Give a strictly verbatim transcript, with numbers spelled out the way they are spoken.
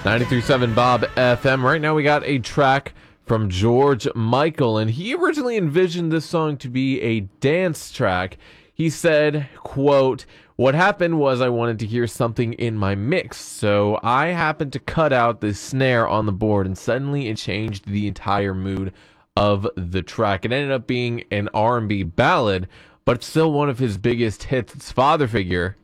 ninety-three point seven Bob F M. Right now we got a track from George Michael, and he originally envisioned this song to be a dance track. He said, quote, "What happened was I wanted to hear something in my mix, so I happened to cut out the snare on the board, and suddenly it changed the entire mood of the track." It ended up being an R and B ballad, but still one of his biggest hits. It's Father Figure